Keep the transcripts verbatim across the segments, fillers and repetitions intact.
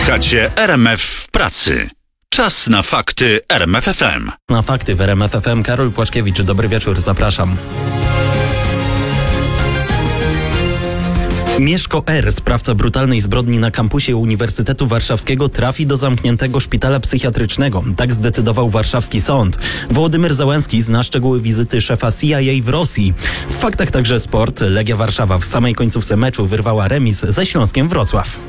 Słuchacie R M F w pracy. Czas na fakty R M F F M. Na fakty w R M F F M Karol Płaszkiewicz. Dobry wieczór, zapraszam. Mieszko R., sprawca brutalnej zbrodni na kampusie Uniwersytetu Warszawskiego, trafi do zamkniętego szpitala psychiatrycznego. Tak zdecydował warszawski sąd. Wołodymyr Zełenski zna szczegóły wizyty szefa C I A w Rosji. W faktach także sport. Legia Warszawa w samej końcówce meczu wyrwała remis ze Śląskiem Wrocław.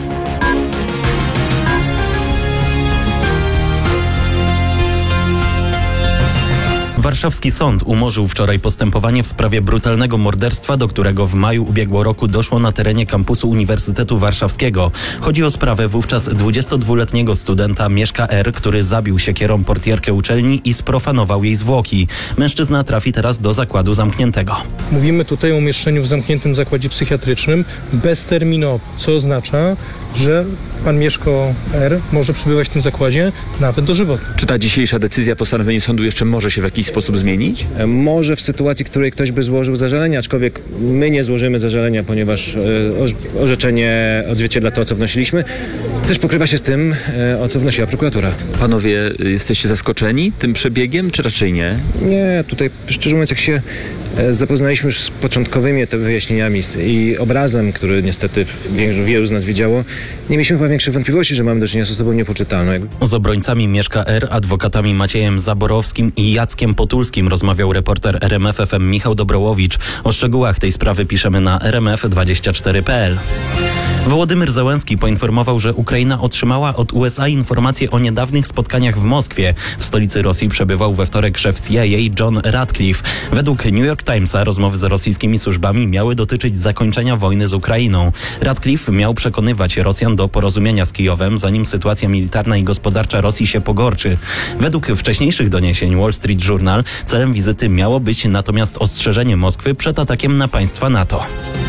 Warszawski sąd umorzył wczoraj postępowanie w sprawie brutalnego morderstwa, do którego w maju ubiegłego roku doszło na terenie kampusu Uniwersytetu Warszawskiego. Chodzi o sprawę wówczas dwudziestodwuletniego studenta Mieszka R., który zabił siekierą portierkę uczelni i sprofanował jej zwłoki. Mężczyzna trafi teraz do zakładu zamkniętego. Mówimy tutaj o umieszczeniu w zamkniętym zakładzie psychiatrycznym bezterminowo, co oznacza, że pan Mieszko R. może przebywać w tym zakładzie nawet dożywotnie. Czy ta dzisiejsza decyzja, postanowienie sądu jeszcze może się w jakiś sposób zmienić? Może w sytuacji, w której ktoś by złożył zażalenie, aczkolwiek my nie złożymy zażalenia, ponieważ e, orzeczenie odzwierciedla to, co wnosiliśmy. Też pokrywa się z tym, e, o co wnosiła prokuratura. Panowie, jesteście zaskoczeni tym przebiegiem, czy raczej nie? Nie, tutaj szczerze mówiąc, jak się e, zapoznaliśmy już z początkowymi te wyjaśnieniami i obrazem, który niestety wielu, wielu z nas widziało, nie mieliśmy chyba większych wątpliwości, że mamy do czynienia z osobą niepoczytalną. Z obrońcami Mieszka R., adwokatami Maciejem Zaborowskim i Jackiem Potulskim rozmawiał reporter R M F F M Michał Dobrołowicz. O szczegółach tej sprawy piszemy na r m f dwadzieścia cztery kropka p l. Wołodymyr Zełenski poinformował, że Ukraina otrzymała od U S A informacje o niedawnych spotkaniach w Moskwie. W stolicy Rosji przebywał we wtorek szef C I A John Ratcliffe. Według New York Timesa rozmowy z rosyjskimi służbami miały dotyczyć zakończenia wojny z Ukrainą. Ratcliffe miał przekonywać Rosjan do porozumienia z Kijowem, zanim sytuacja militarna i gospodarcza Rosji się pogorszy. Według wcześniejszych doniesień Wall Street Journal celem wizyty miało być natomiast ostrzeżenie Moskwy przed atakiem na państwa NATO.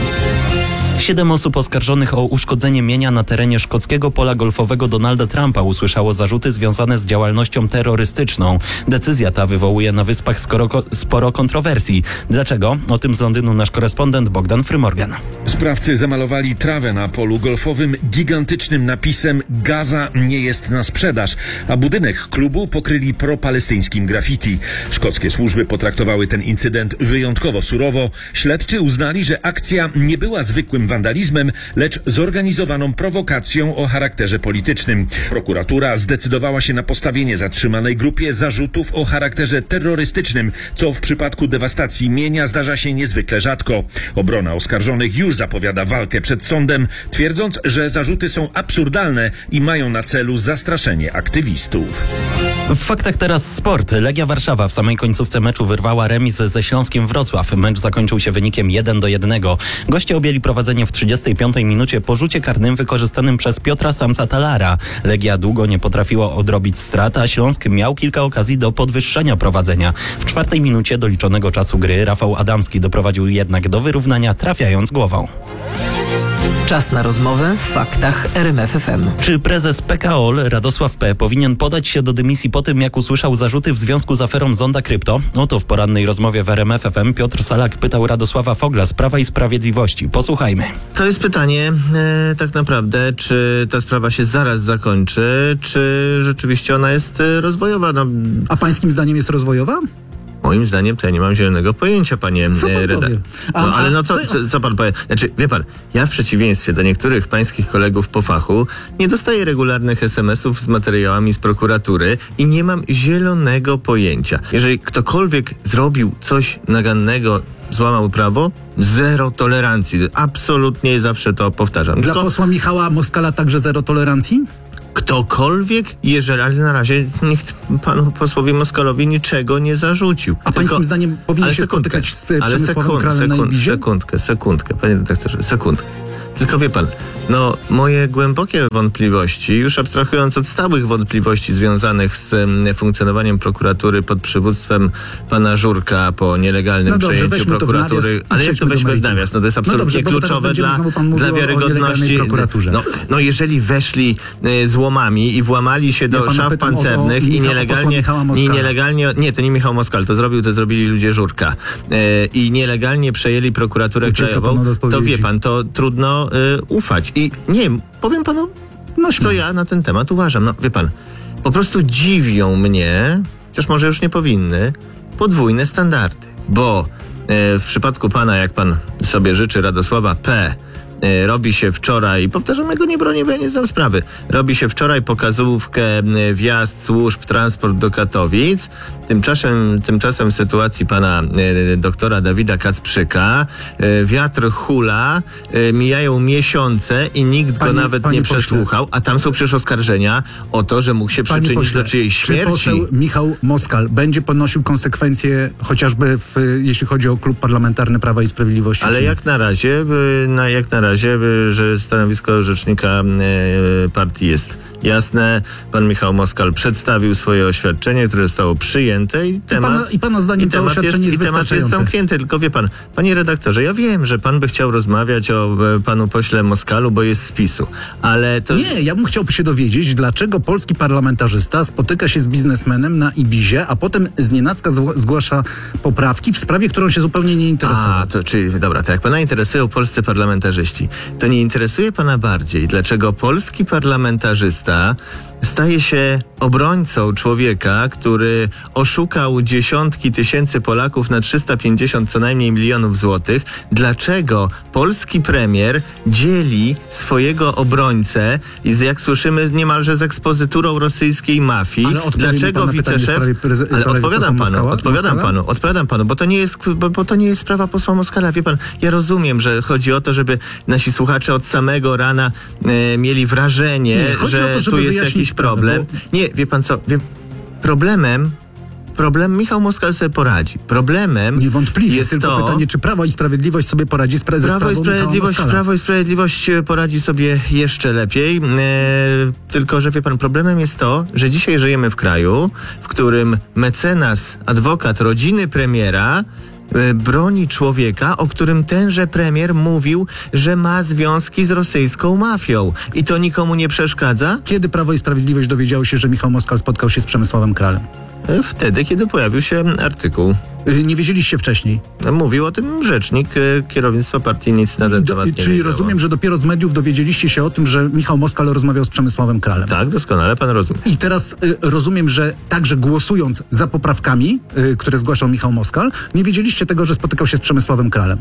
Siedem osób oskarżonych o uszkodzenie mienia na terenie szkockiego pola golfowego Donalda Trumpa usłyszało zarzuty związane z działalnością terrorystyczną. Decyzja ta wywołuje na Wyspach sporo, sporo kontrowersji. Dlaczego? O tym z Londynu nasz korespondent Bogdan Frymorgan. Sprawcy zamalowali trawę na polu golfowym gigantycznym napisem „Gaza nie jest na sprzedaż”, a budynek klubu pokryli propalestyńskim graffiti. Szkockie służby potraktowały ten incydent wyjątkowo surowo. Śledczy uznali, że akcja nie była zwykłym wandalizmem, lecz zorganizowaną prowokacją o charakterze politycznym. Prokuratura zdecydowała się na postawienie zatrzymanej grupie zarzutów o charakterze terrorystycznym, co w przypadku dewastacji mienia zdarza się niezwykle rzadko. Obrona oskarżonych już zapowiada walkę przed sądem, twierdząc, że zarzuty są absurdalne i mają na celu zastraszenie aktywistów. W faktach teraz sport. Legia Warszawa w samej końcówce meczu wyrwała remis ze Śląskiem Wrocław. Mecz zakończył się wynikiem jeden do jednego. Goście objęli prowadzenie w trzydziestej piątej minucie po rzucie karnym wykorzystanym przez Piotra Samca-Talara. Legia długo nie potrafiła odrobić strat, a Śląsk miał kilka okazji do podwyższenia prowadzenia. W czwartej minucie doliczonego czasu gry Rafał Adamski doprowadził jednak do wyrównania, trafiając głową. Czas na rozmowę w faktach R M F F M. Czy prezes P K O L Radosław P. powinien podać się do dymisji po tym, jak usłyszał zarzuty w związku z aferą Zonda Krypto? Oto w porannej rozmowie w R M F F M Piotr Salak pytał Radosława Fogla z Prawa i Sprawiedliwości. Posłuchajmy. To jest pytanie e, tak naprawdę, czy ta sprawa się zaraz zakończy, czy rzeczywiście ona jest e, rozwojowa. No, a pańskim zdaniem jest rozwojowa? Moim zdaniem to ja nie mam zielonego pojęcia, panie redaktorze. No ale no co, co, co pan powie? Znaczy, wie pan, ja w przeciwieństwie do niektórych pańskich kolegów po fachu nie dostaję regularnych es em esów z materiałami z prokuratury i nie mam zielonego pojęcia. Jeżeli ktokolwiek zrobił coś nagannego, złamał prawo, zero tolerancji. Absolutnie zawsze to powtarzam. Dla Tylko... posła Michała Moskala także zero tolerancji? Ktokolwiek, jeżeli, ale na razie nikt panu posłowi Moskalowi niczego nie zarzucił. A pańskim Tylko, zdaniem powinien się sekundkę, spotykać z Przemysławem sekund, Kralem na Ibizie? Sekundkę, sekundkę, panie redaktorze, sekundkę. Tylko wie pan, no moje głębokie wątpliwości, już abstrahując od stałych wątpliwości związanych z um, funkcjonowaniem prokuratury pod przywództwem pana Żurka po nielegalnym no dobrze, przejęciu prokuratury. Ale jak to weźmy w nawias? No to jest absolutnie no dobrze, kluczowe dla, dla wiarygodności. No, no jeżeli weszli y, z łomami i włamali się do ja szaf pancernych o, o, i nielegalnie, i nielegalnie, nie, to nie Michał Moskal, to zrobił, to zrobili ludzie Żurka y, i nielegalnie przejęli prokuraturę krajową, to wie pan, to trudno y, ufać. I nie, powiem panu No Co śmiało. ja na ten temat uważam? No wie pan, po prostu dziwią mnie, chociaż może już nie powinny, podwójne standardy. Bo e, w przypadku pana, jak pan sobie życzy, Radosława P., e, robi się wczoraj, powtarzam, ja go nie bronię, bo ja nie znam sprawy, robi się wczoraj pokazówkę, e, wjazd służb, transport do Katowic. Tymczasem, tymczasem w sytuacji pana e, doktora Dawida Kacprzyka e, wiatr hula, e, mijają miesiące i nikt Panie- go nawet panie nie pośle. przesłuchał, a tam są przecież oskarżenia o to, że mógł się Panie przyczynić pośle, do czyjejś czy śmierci. poseł Michał Moskal będzie ponosił konsekwencje chociażby w, jeśli chodzi o klub parlamentarny Prawa i Sprawiedliwości? Ale czy nie? jak na razie, y, na, jak na razie, y, że stanowisko rzecznika y, partii jest jasne. Pan Michał Moskal przedstawił swoje oświadczenie, które zostało przyjęte i temat, pana- i pana zdaniem i to temat oświadczenie jest i temat jest wystarczające. zamknięty. Tylko wie pan, panie redaktorze, ja wiem, że pan by chciał rozmawiać o e, panu pośle Moskalu, bo jest z PiSu, ale to... Nie, ja bym chciał się dowiedzieć, dlaczego polski parlamentarzysta spotyka się z biznesmenem na Ibizie, a potem znienacka zgł- zgłasza poprawki w sprawie, którą się zupełnie nie interesuje. A, to czy, dobra, to jak pana interesują polscy parlamentarzyści, to nie interesuje pana bardziej, dlaczego polski parlamentarzysta staje się obrońcą człowieka, który oszukał dziesiątki tysięcy Polaków na trzysta pięćdziesiąt co najmniej milionów złotych. Dlaczego polski premier dzieli swojego obrońcę i z, jak słyszymy niemalże z ekspozyturą rosyjskiej mafii? Ale odpowie mi Dlaczego pan na pytanie w wiceszef... sprawie preze- Ale sprawie odpowiadam posła panu, Moskała? odpowiadam Moskala? panu, odpowiadam panu, bo to nie jest, bo, bo to nie jest sprawa posła Moskala. Wie pan, ja rozumiem, że chodzi o to, żeby nasi słuchacze od samego rana e, mieli wrażenie, Nie, chodzi że o to, żeby tu jest wyjaśnić jakiś sprawę, problem. Nie, wie pan co, wie, problemem Problem Michał Moskal sobie poradzi. Problemem Niewątpliwie, jest tylko to... pytanie, czy Prawo i Sprawiedliwość sobie poradzi z prezesem Prawo i, Sprawiedliwość, Prawo i Sprawiedliwość poradzi sobie jeszcze lepiej. E, tylko, że wie pan, problemem jest to, że dzisiaj żyjemy w kraju, w którym mecenas, adwokat rodziny premiera e, broni człowieka, o którym tenże premier mówił, że ma związki z rosyjską mafią. I to nikomu nie przeszkadza? Kiedy Prawo i Sprawiedliwość dowiedziało się, że Michał Moskal spotkał się z Przemysławem Kralem? E, Wtedy, kiedy pojawił się artykuł. Y, Nie wiedzieliście wcześniej. Mówił o tym rzecznik e, kierownictwa partii, nic na ten Do, temat nie czyli wiedziało. rozumiem, że dopiero z mediów dowiedzieliście się o tym, że Michał Moskal rozmawiał z Przemysławem Kralem. Tak, doskonale pan rozumie. I teraz y, rozumiem, że także głosując za poprawkami, y, które zgłaszał Michał Moskal, nie wiedzieliście tego, że spotykał się z Przemysławem Kralem.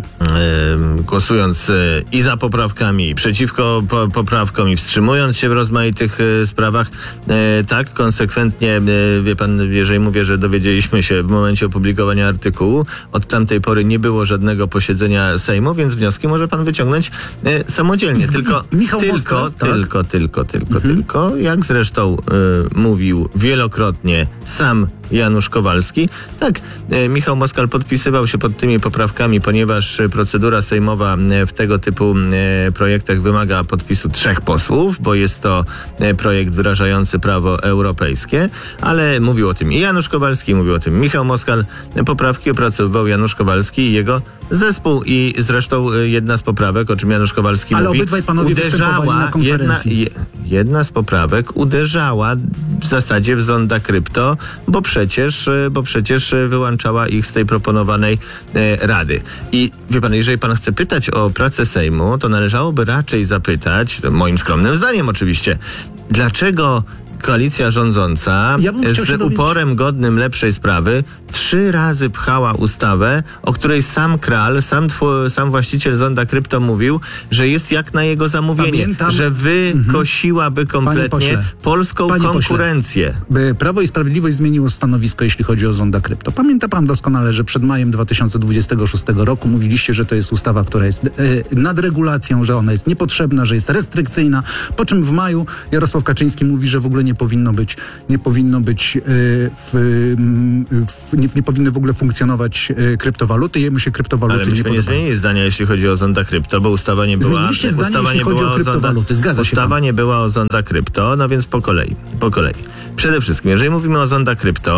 E, głosując e, i za poprawkami, i przeciwko po, poprawkom, i wstrzymując się w rozmaitych e, sprawach, e, tak, konsekwentnie, e, wie pan, jeżeli mówię, że dowiedzieliśmy się w momencie opublikowania artykułu, od tamtej pory nie było żadnego posiedzenia Sejmu, więc wnioski może pan wyciągnąć e, samodzielnie. I z- Tylko, i Michał tylko, Moskal, tak? tylko, tylko, tylko, Mhm. tylko, jak zresztą e, mówił wielokrotnie sam Janusz Kowalski. Tak, e, Michał Moskal podpisywał się pod tymi poprawkami, ponieważ e, procedura sejmowa e, w tego typu e, projektach wymaga podpisu trzech posłów, bo jest to e, projekt wyrażający prawo europejskie, ale mówił o tym i Janusz Kowalski, mówił o tym Michał Moskal. E, Poprawki opracowywał Janusz Kowalski i jego zespół i zresztą e, jedna z poprawek, o czym Janusz Kowalski Ale mówi, obydwaj panowie występowali na jedna, konferencji. je, jedna z poprawek uderzała w zasadzie w zonda krypto, bo przecież, e, bo przecież e, wyłączała ich z tej proponowanej e, rady. I wie pan, jeżeli pan chce pytać o pracę Sejmu, to należałoby raczej zapytać, to moim skromnym zdaniem oczywiście, dlaczego koalicja rządząca Ja bym chciał się z dowiedzieć- uporem godnym lepszej sprawy trzy razy pchała ustawę, o której sam Kral, sam, twu, sam właściciel zonda krypto mówił, że jest jak na jego zamówienie, Pamiętam- że wykosiłaby kompletnie pośle, polską panie pośle, konkurencję. by Prawo i Sprawiedliwość zmieniło stanowisko, jeśli chodzi o zonda krypto. Pamięta pan doskonale, że przed majem dwa tysiące dwudziestego szóstego roku mówiliście, że to jest ustawa, która jest e, nad regulacją, że ona jest niepotrzebna, że jest restrykcyjna, po czym w maju Jarosław Kaczyński mówi, że w ogóle nie powinno być, nie powinno być, e, w, m, w, nie, nie powinny w ogóle funkcjonować e, kryptowaluty, jemu się kryptowaluty Ale nie myśmy nie podobają. zmienili zdania, jeśli chodzi o zonda krypto, bo ustawa nie była... Zmieniliście zdanie, ustawa jeśli nie chodzi była o kryptowaluty. Zgadza się Ustawa pan. nie była o zonda krypto, no więc po kolei, po kolei. Przede wszystkim, jeżeli mówimy o zonda krypto,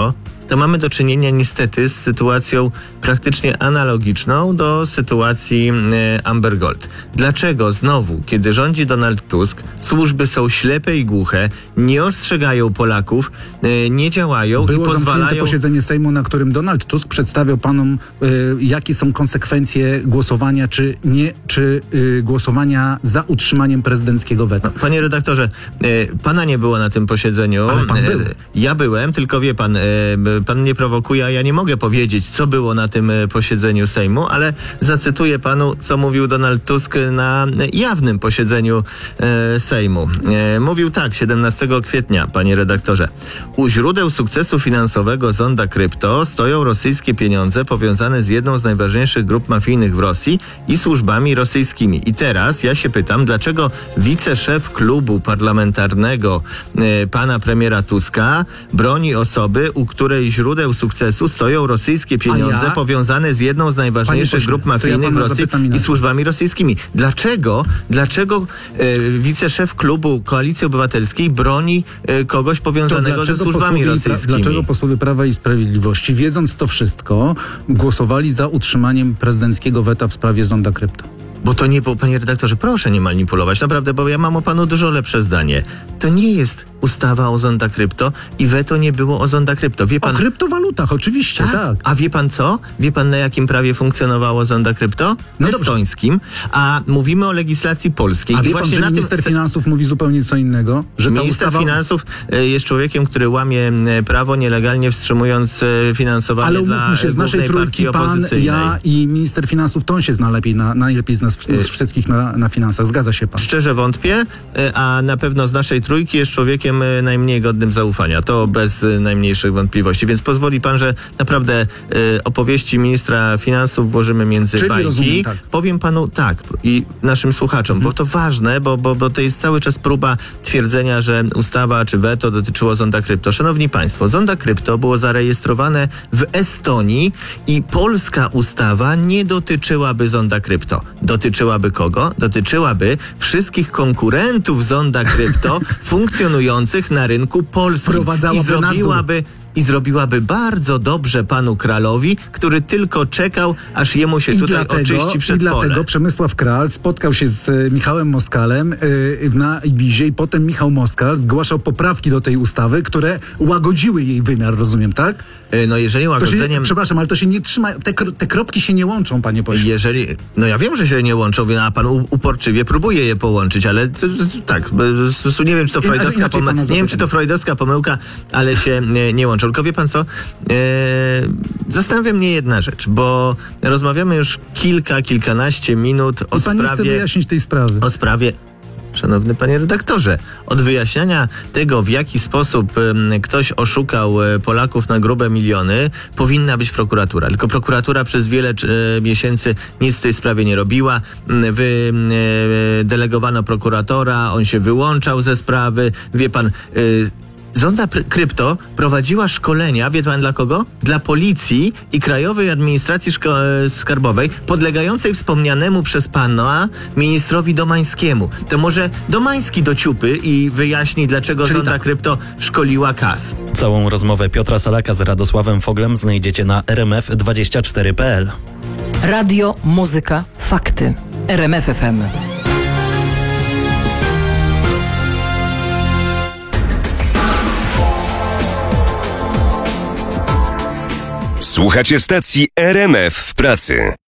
to mamy do czynienia niestety z sytuacją praktycznie analogiczną do sytuacji e, Amber Gold. Dlaczego znowu, kiedy rządzi Donald Tusk, służby są ślepe i głuche, nie ostrzegają Polaków, e, nie działają Było i pozwalają... zamknięte posiedzenie Sejmu, na którym Donald Tusk przedstawiał panom, y, jakie są konsekwencje głosowania, czy nie, czy y, głosowania za utrzymaniem prezydenckiego weta. No, panie redaktorze, y, pana nie było na tym posiedzeniu. Ale pan był. Y, ja byłem, tylko wie pan, y, pan mnie prowokuje, a ja nie mogę powiedzieć, co było na tym y, posiedzeniu Sejmu, ale zacytuję panu, co mówił Donald Tusk na y, jawnym posiedzeniu y, Sejmu. Y, mówił tak, siedemnastego kwietnia, panie redaktorze. U źródeł sukcesu finansowego Zonda Krypto stoją rosyjskie pieniądze powiązane z jedną z najważniejszych grup mafijnych w Rosji i służbami rosyjskimi. I teraz ja się pytam, dlaczego wiceszef klubu parlamentarnego y, pana premiera Tuska broni osoby, u której źródeł sukcesu stoją rosyjskie pieniądze ja? powiązane z jedną z najważniejszych pośle, grup to ja mafijnych w pana Rosji zapytam i inaczej. służbami rosyjskimi. Dlaczego, dlaczego y, wiceszef klubu Koalicji Obywatelskiej broni y, kogoś To powiązanego ze dlaczego służbami posłowie, rosyjskimi? Dlaczego posłowie Prawa i Sprawiedliwości, wiedząc to wszystko, głosowali za utrzymaniem prezydenckiego weta w sprawie Zonda Krypto? Bo to nie było, panie redaktorze, proszę nie manipulować, naprawdę, bo ja mam o panu dużo lepsze zdanie. To nie jest ustawa o Zonda Krypto i weto nie było o Zonda Krypto. Wie O pan... kryptowalutach, oczywiście, tak. tak. A wie pan co? Wie pan, na jakim prawie funkcjonowało Zonda Krypto? No dobrze. Estońskim. A mówimy o legislacji polskiej. A I wie pan, właśnie że na minister tym... finansów mówi zupełnie co innego? Że ta Minister ustawa... finansów e, jest człowiekiem, który łamie e, prawo, nielegalnie wstrzymując e, finansowanie Ale dla umówmy się, z naszej głównej trójki partii pan, opozycyjnej. ja i minister finansów, to on się zna lepiej, na, najlepiej z nas z wszystkich na, na finansach. Zgadza się pan? Szczerze wątpię, e, a na pewno z naszej trójki jest człowiekiem e, najmniej godnym zaufania. To bez e, najmniejszych wątpliwości. Więc pozwoli pan, że naprawdę e, opowieści ministra finansów włożymy między Czyli bajki. rozumiem, tak. Powiem panu tak i naszym słuchaczom, bo to ważne, bo, bo, bo to jest cały czas próba twierdzenia, że ustawa czy weto dotyczyło Zonda Krypto. Szanowni państwo, Zonda Krypto było zarejestrowane w Estonii i polska ustawa nie dotyczyłaby Zonda Krypto. Dotyczyłaby kogo? Dotyczyłaby wszystkich konkurentów Zonda Krypto funkcjonujących na rynku polskim. Wprowadzałaby I zrobiłaby nadzór. I zrobiłaby bardzo dobrze panu Kralowi, który tylko czekał, aż jemu się I tutaj dlatego, oczyści przed I dlatego pole. Przemysław Kral spotkał się z e, Michałem Moskalem e, na Ibizie i potem Michał Moskal zgłaszał poprawki do tej ustawy, które łagodziły jej wymiar, rozumiem, tak? Y, No jeżeli To się, łagodzeniem... przepraszam, ale to się nie trzyma, te, kro- te kropki się nie łączą, panie pośle. Jeżeli, no ja wiem, że się nie łączą, a pan u- uporczywie próbuje je połączyć, ale to, to, to, tak, bo, to, nie wiem, czy to Inaczej- freudowska inaczej pana pomyłka, nie wiem, czy zapytam. to freudowska pomyłka, ale się nie, nie łączą. Tylko wie pan co, e, zastanawia mnie jedna rzecz, bo rozmawiamy już kilka, kilkanaście minut o I pan nie chce sprawie, wyjaśnić tej sprawy. o sprawie Szanowny panie redaktorze, od wyjaśniania tego, w jaki sposób em, ktoś oszukał e, Polaków na grube miliony, powinna być prokuratura. Tylko prokuratura przez wiele e, miesięcy nic w tej sprawie nie robiła. M, Wy e, delegowano prokuratora, on się wyłączał ze sprawy. Wie pan... E, Zonda pr- Krypto prowadziła szkolenia, wie pan dla kogo? Dla Policji i Krajowej Administracji Szko- e, Skarbowej podlegającej wspomnianemu przez pana ministrowi Domańskiemu. To może Domański dociupy i wyjaśni, dlaczego Czyli Zonda tak. Krypto szkoliła K A S. Całą rozmowę Piotra Salaka z Radosławem Foglem znajdziecie na r m f dwadzieścia cztery kropka p l. Radio, muzyka, fakty. R M F F M. Słuchacie stacji R M F w pracy.